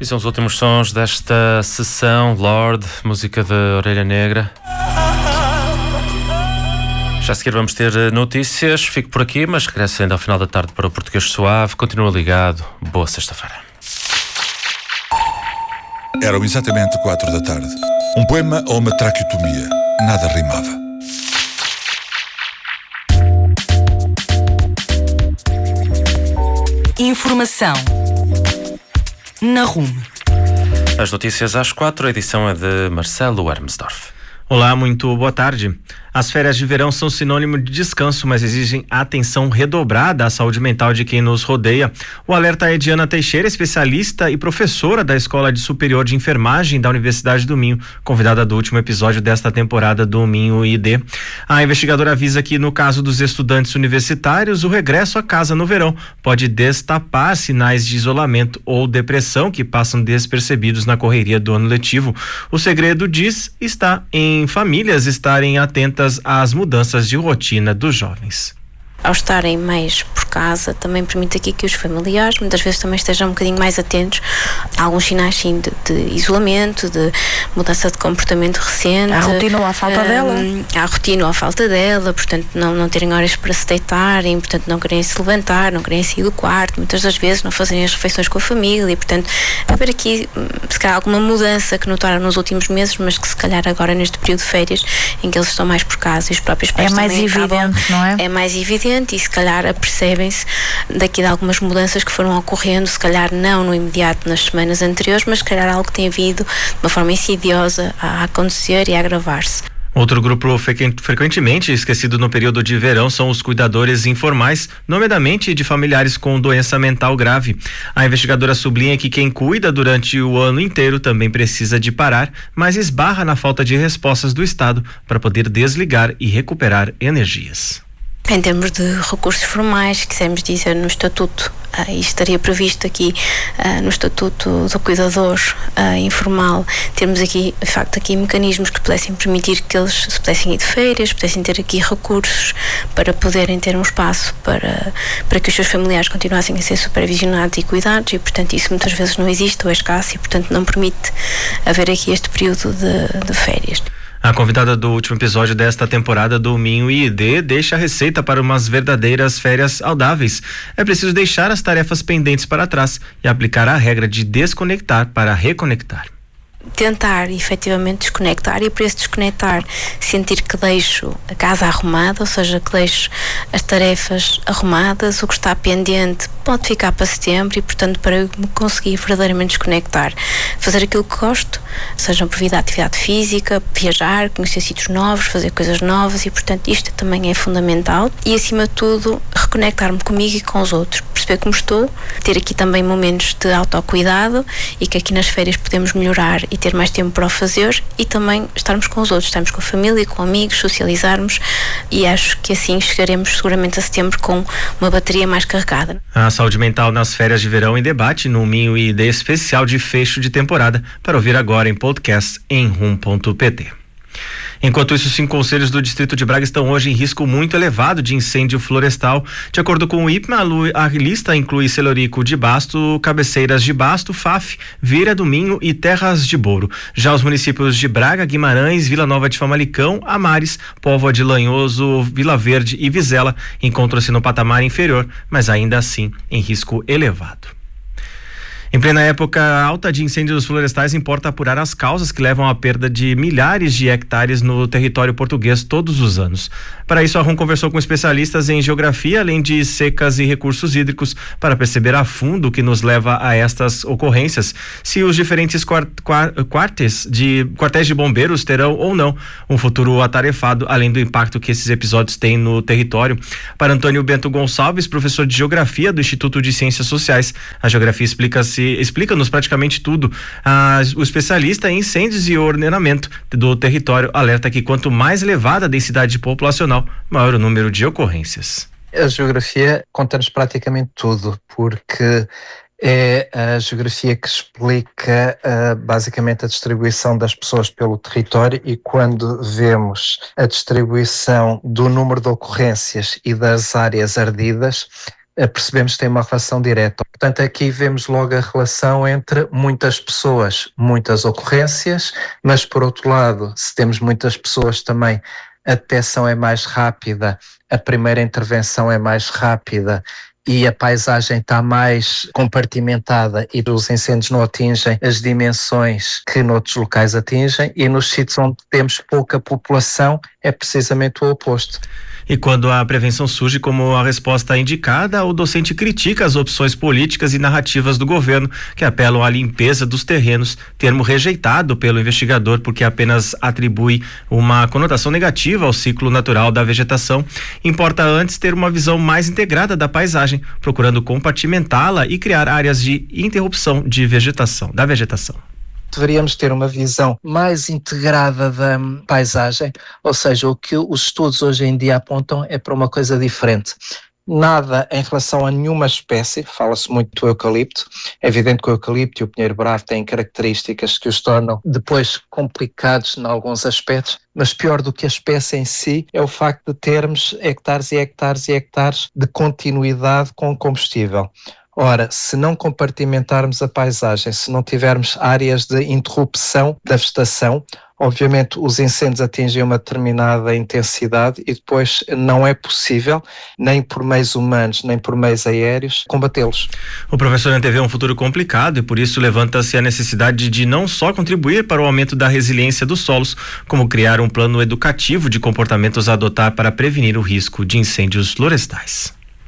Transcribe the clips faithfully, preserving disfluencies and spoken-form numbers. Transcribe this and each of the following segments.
E são os últimos sons desta sessão, Lorde, música da Orelha Negra. Já a seguir vamos ter notícias, fico por aqui, mas regresso ainda ao final da tarde para o Português Suave. Continua ligado, boa sexta-feira. Eram exatamente quatro da tarde. Um poema ou uma traqueotomia, nada rimava. Informação na R U M. As notícias às quatro, a edição é de Marcelo Hermesdorf. Olá, muito boa tarde. As férias de verão são sinônimo de descanso, mas exigem atenção redobrada à saúde mental de quem nos rodeia. O alerta é de Ana Teixeira, especialista e professora da Escola de Superior de Enfermagem da Universidade do Minho, convidada do último episódio desta temporada do Minho I D. A investigadora avisa que, no caso dos estudantes universitários, o regresso à casa no verão pode destapar sinais de isolamento ou depressão que passam despercebidos na correria do ano letivo. O segredo, diz, está em famílias estarem atentas às mudanças de rotina dos jovens. Ao estarem mais por casa, também permite aqui que os familiares muitas vezes também estejam um bocadinho mais atentos a alguns sinais sim, de, de isolamento, de mudança de comportamento recente. À rotina ou à falta um, dela. À rotina ou à falta dela, portanto não, não terem horas para se deitarem, portanto não querem se levantar, não querem sair do quarto, muitas das vezes não fazem as refeições com a família e portanto haver aqui se calhar alguma mudança que notaram nos últimos meses, mas que se calhar agora neste período de férias em que eles estão mais por casa e os próprios pais é mais também evidente, acabam, não é? É mais evidente e se calhar apercebem-se daqui de algumas mudanças que foram ocorrendo, se calhar não no imediato nas semanas anteriores, mas se calhar algo que tem vindo de uma forma insidiosa a acontecer e a agravar-se. Outro grupo frequentemente esquecido no período de verão são os cuidadores informais, nomeadamente de familiares com doença mental grave. A investigadora sublinha que quem cuida durante o ano inteiro também precisa de parar, mas esbarra na falta de respostas do Estado para poder desligar e recuperar energias. Em termos de recursos formais, quisermos dizer no Estatuto, uh, e estaria previsto aqui uh, no Estatuto do Cuidador uh, Informal, termos aqui, de facto, aqui mecanismos que pudessem permitir que eles se pudessem ir de férias, pudessem ter aqui recursos para poderem ter um espaço para, para que os seus familiares continuassem a ser supervisionados e cuidados e, portanto, isso muitas vezes não existe ou é escasso e, portanto, não permite haver aqui este período de, de férias. A convidada do último episódio desta temporada do Minho I D deixa a receita para umas verdadeiras férias saudáveis. É preciso deixar as tarefas pendentes para trás e aplicar a regra de desconectar para reconectar. Tentar efetivamente desconectar e para esse desconectar sentir que deixo a casa arrumada, ou seja, que deixo as tarefas arrumadas, o que está pendente pode ficar para setembro e portanto para eu me conseguir verdadeiramente desconectar, fazer aquilo que gosto, seja por vida atividade física, viajar, conhecer sítios novos, fazer coisas novas e portanto isto também é fundamental e acima de tudo reconectar-me comigo e com os outros, perceber como estou, ter aqui também momentos de autocuidado e que aqui nas férias podemos melhorar e ter mais tempo para o fazer e também estarmos com os outros, estarmos com a família, com amigos, socializarmos e acho que assim chegaremos seguramente a setembro com uma bateria mais carregada. A saúde mental nas férias de verão em debate no Minho I D especial de fecho de temporada para ouvir agora em podcast em rum ponto pt. Enquanto isso, cinco concelhos do distrito de Braga estão hoje em risco muito elevado de incêndio florestal. De acordo com o I P M A, a lista inclui Celorico de Basto, Cabeceiras de Basto, Faf, Vieira do Minho e Terras de Boro. Já os municípios de Braga, Guimarães, Vila Nova de Famalicão, Amares, Póvoa de Lanhoso, Vila Verde e Vizela encontram-se no patamar inferior, mas ainda assim em risco elevado. Em plena época alta de incêndios florestais, importa apurar as causas que levam à perda de milhares de hectares no território português todos os anos. Para isso, a R U M conversou com especialistas em geografia, além de secas e recursos hídricos, para perceber a fundo o que nos leva a estas ocorrências, se os diferentes quart, quart, quartéis, de, quartéis de bombeiros terão ou não um futuro atarefado, além do impacto que esses episódios têm no território. Para Antônio Bento Gonçalves, professor de geografia do Instituto de Ciências Sociais, a geografia explica-se explica-nos praticamente tudo. Ah, o especialista em incêndios e ordenamento do território alerta que quanto mais elevada a densidade populacional, maior o número de ocorrências. A geografia conta-nos praticamente tudo, porque é a geografia que explica uh, basicamente a distribuição das pessoas pelo território e quando vemos a distribuição do número de ocorrências e das áreas ardidas, percebemos que tem uma relação direta. Portanto, aqui vemos logo a relação entre muitas pessoas, muitas ocorrências, mas por outro lado, se temos muitas pessoas também, a detecção é mais rápida, a primeira intervenção é mais rápida e a paisagem está mais compartimentada e os incêndios não atingem as dimensões que noutros locais atingem, e nos sítios onde temos pouca população é precisamente o oposto. E quando a prevenção surge como a resposta indicada, o docente critica as opções políticas e narrativas do governo que apelam à limpeza dos terrenos, termo rejeitado pelo investigador porque apenas atribui uma conotação negativa ao ciclo natural da vegetação. Importa antes ter uma visão mais integrada da paisagem, procurando compartimentá-la e criar áreas de interrupção de vegetação, da vegetação. Deveríamos ter uma visão mais integrada da paisagem, ou seja, o que os estudos hoje em dia apontam é para uma coisa diferente. Nada em relação a nenhuma espécie, fala-se muito do eucalipto, é evidente que o eucalipto e o pinheiro bravo têm características que os tornam depois complicados em alguns aspectos, mas pior do que a espécie em si é o facto de termos hectares e hectares e hectares de continuidade com combustível. Ora, se não compartimentarmos a paisagem, se não tivermos áreas de interrupção da vegetação, obviamente os incêndios atingem uma determinada intensidade e depois não é possível, nem por meios humanos, nem por meios aéreos, combatê-los. O professor antevê um futuro complicado e por isso levanta-se a necessidade de não só contribuir para o aumento da resiliência dos solos, como criar um plano educativo de comportamentos a adotar para prevenir o risco de incêndios florestais.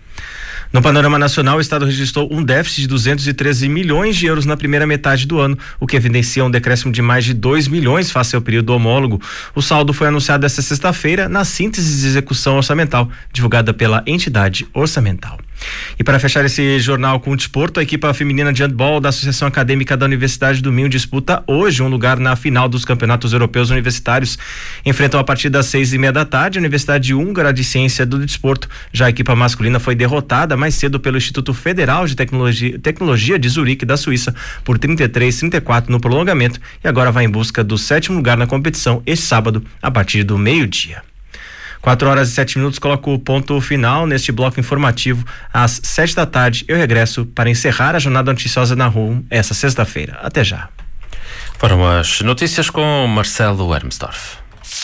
No panorama nacional, o Estado registrou um déficit de duzentos e treze milhões de euros na primeira metade do ano, o que evidencia um decréscimo de mais de dois milhões face ao período homólogo. O saldo foi anunciado esta sexta-feira na síntese de execução orçamental, divulgada pela entidade orçamental. E para fechar esse jornal com o desporto, a equipe feminina de handball da Associação Acadêmica da Universidade do Minho disputa hoje um lugar na final dos campeonatos europeus universitários. Enfrentam a partir das seis e meia da tarde a Universidade Húngara de Ciência do Desporto. Já a equipe masculina foi derrotada mais cedo pelo Instituto Federal de Tecnologia, Tecnologia de Zurique da Suíça por trinta e três a trinta e quatro no prolongamento e agora vai em busca do sétimo lugar na competição este sábado a partir do meio-dia. Quatro horas e sete minutos, coloco o ponto final neste bloco informativo. Às sete da tarde eu regresso para encerrar a jornada noticiosa na rua essa sexta-feira. Até já. Foram as notícias com Marcelo Hermsdorf.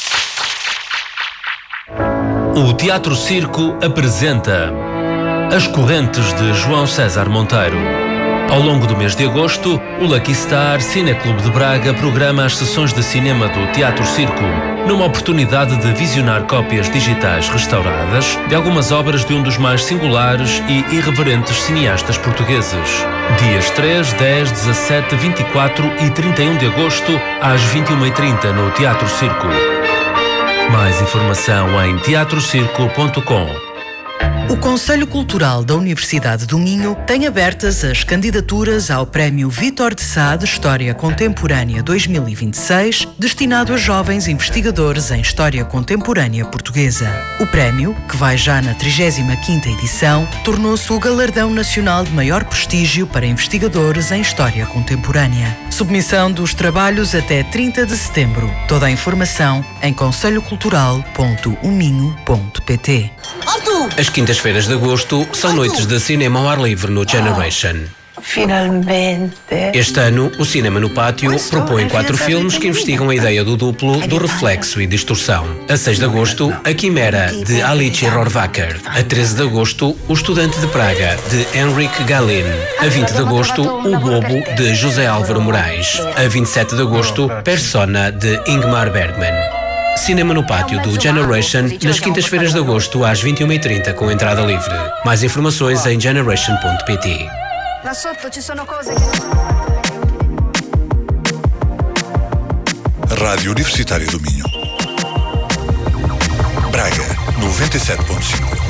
O Teatro Circo apresenta As Correntes de João César Monteiro. Ao longo do mês de agosto, o Lucky Star Cine Clube de Braga programa as sessões de cinema do Teatro Circo, numa oportunidade de visionar cópias digitais restauradas de algumas obras de um dos mais singulares e irreverentes cineastas portugueses. Dias três, dez, dezassete, vinte e quatro e trinta e um de agosto, às vinte e uma e trinta no Teatro Circo. Mais informação em teatro circo ponto com. O Conselho Cultural da Universidade do Minho tem abertas as candidaturas ao Prémio Vítor de Sá de História Contemporânea dois mil e vinte e seis, destinado a jovens investigadores em História Contemporânea Portuguesa. O prémio, que vai já na trigésima quinta edição, tornou-se o galardão nacional de maior prestígio para investigadores em História Contemporânea. Submissão dos trabalhos até trinta de setembro. Toda a informação em conselho cultural ponto o minho ponto pt. As quintas-feiras de agosto são noites de cinema ao ar livre no Generation. Finalmente. Este ano, o Cinema no Pátio propõe quatro filmes que investigam a ideia do duplo, do reflexo e distorção. A seis de agosto, A Quimera, de Alice Rohrwacher. A treze de agosto, O Estudante de Praga, de Henrik Gahlin. A vinte de agosto, O Bobo, de José Álvaro Moraes. A vinte e sete de agosto, Persona, de Ingmar Bergman. Cinema no Pátio do Generation, nas quintas-feiras de agosto às vinte e uma e trinta com entrada livre. Mais informações em generation ponto pt. Rádio Universitária do Minho. Braga, noventa e sete ponto cinco.